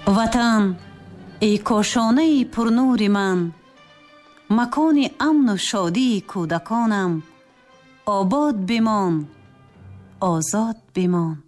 ватан, ای کاشانه پرنور من، مکان امن و شادی کودکانم، آباد بمان، آزاد بمان.